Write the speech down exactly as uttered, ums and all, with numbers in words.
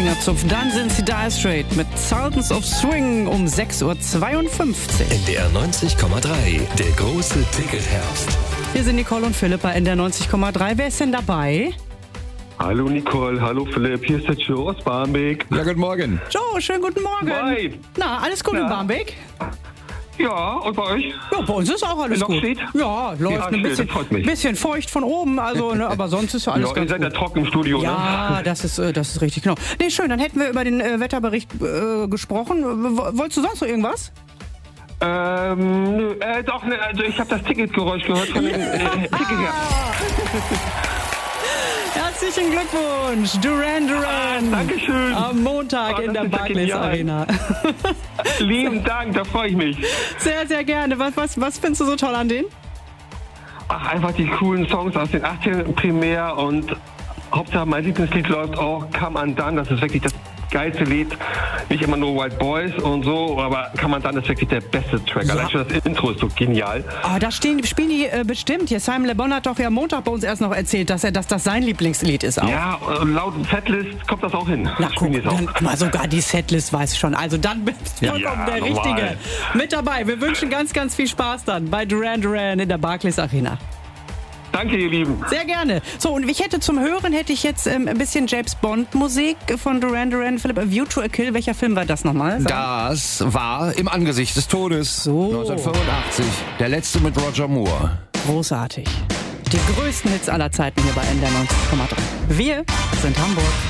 Fingerzupf. Dann sind sie Dire Straits mit Sultans of Swing um sechs Uhr zweiundfünfzig. N D R neunzig Komma drei, der große Ticketherbst. Hier sind Nicole und Philipp bei N D R neunzig Komma drei. Wer ist denn dabei? Hallo Nicole, hallo Philipp, hier ist der Joe aus Barmbek. Ja, guten Morgen. Joe, schönen guten Morgen. Hi. Na, alles gut Ja. in Barmbek? Ja, und bei euch? Ja, bei uns ist auch alles Noch gut. steht? Ja, läuft Ja, ein schön, bisschen, das freut mich. bisschen feucht von oben, also, ne, aber sonst ist ja alles Ja, ihr ganz seid ja gut. trocken im Studio, Ja, ne? das ist, äh, das ist richtig, genau. Nee, schön, dann hätten wir über den äh, Wetterbericht äh, gesprochen. W- Wolltest du sonst noch irgendwas? Ähm, nö, äh, doch, ne, also ich habe das Ticketgeräusch gehört von dem äh, Ticket her. Herzlichen Glückwunsch, Duran Duran. Dankeschön. Am Montag Oh, in das der ist ja Barclays genial. Arena. Lieben Dank, da freue ich mich. Sehr, sehr gerne. Was, was, was findest du so toll an denen? Ach, einfach die coolen Songs aus den achtzigern primär und Hauptsache mein Lieblingslied läuft auch Come Undone, das ist wirklich das geilste Lied. Nicht immer nur White Boys und so, aber Come Undone ist wirklich der beste Track. Ja. Allein schon das Intro ist so genial. Ah, da stehen, spielen die äh, bestimmt. Hier, Simon Le Bon hat doch ja am Montag bei uns erst noch erzählt, dass er, dass das sein Lieblingslied ist auch. Ja, und laut Setlist kommt das auch hin. Na Das spielen guck, die es auch. dann, guck mal, sogar die Setlist weiß ich schon. Also dann bist du Ja, vollkommen der normal. Richtige. Mit dabei. Wir wünschen ganz, ganz viel Spaß dann bei Duran Duran in der Barclays Arena. Danke, ihr Lieben. Sehr gerne. So, und ich hätte zum Hören, hätte ich jetzt ähm, ein bisschen James Bond Musik von Duran Duran. Philipp, A View to a Kill. Welcher Film war das nochmal? Das war Im Angesicht des Todes. So. neunzehnhundertfünfundachtzig. Der letzte mit Roger Moore. Großartig. Die größten Hits aller Zeiten hier bei N D R neunzig Komma drei. Wir sind Hamburg.